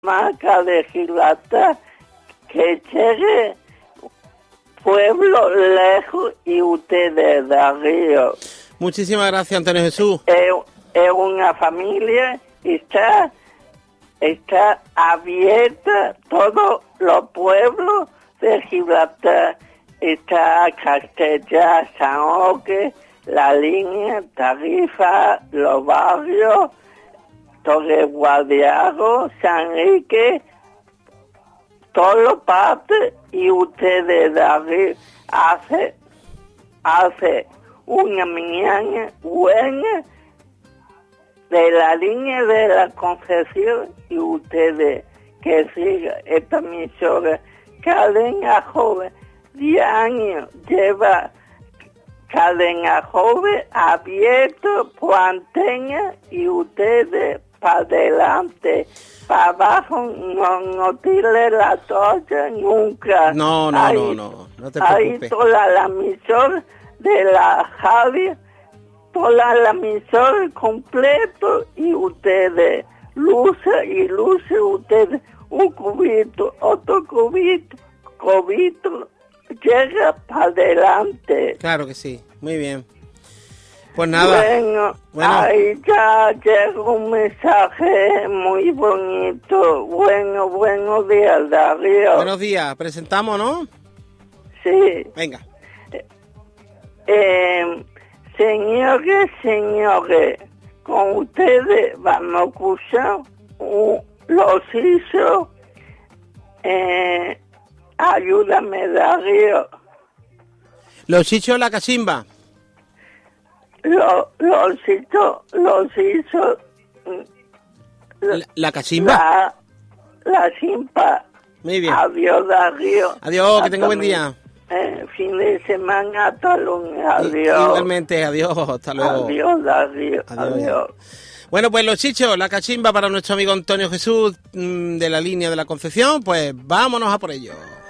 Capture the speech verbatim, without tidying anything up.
marca de Gibraltar, que llegue pueblo lejos y ustedes de arriba. Muchísimas gracias, Antonio Jesús. Es, es una familia y está, está abierta todos los pueblos de Gibraltar. Está Castellar, San Roque, La Línea, Tarifa, Los Barrios, Torre Guadiaro, San Enrique, todas partes, y ustedes David hace hace una mañana buena de la línea de la Concepción, y ustedes que sigan esta emisora. Cadena Joven, diez años lleva Cadena Joven abierto por antena, y ustedes para adelante, para abajo, no, no tire la toalla nunca. No, no, ahí, no, no, no te preocupes. Ahí toda la emisora de la radio, toda la emisora completo, y ustedes, luce y luce ustedes, un cubito, otro cubito, cubito, llega para adelante. Claro que sí, muy bien. Pues nada. Bueno, bueno, ahí ya llega un mensaje muy bonito. Bueno, buenos días, Darío. Buenos días, presentamos, ¿no? Sí. Venga. Eh, señores, señores, con ustedes vamos a escuchar un, los hizo. Eh, ayúdame, Darío. Los hizo la cachimba. Los los hizo, los hizo. La, la cachimba. La, la simpa. Muy bien. Adiós, Darío. Adiós, que tenga buen día. Eh, fin de semana, hasta lunes. Adiós. I, igualmente, adiós, hasta luego. Adiós, Darío. Adiós. Adiós. Bueno, pues los chichos, la cachimba para nuestro amigo Antonio Jesús, mmm, de la línea de la Concepción, pues vámonos a por ello.